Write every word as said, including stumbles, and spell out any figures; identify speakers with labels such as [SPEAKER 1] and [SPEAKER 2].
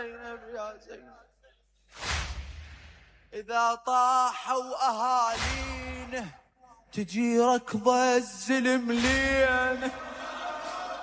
[SPEAKER 1] زينب يا زينب. إذا طاحوا أهالينه تجي ركض الزلم لينه،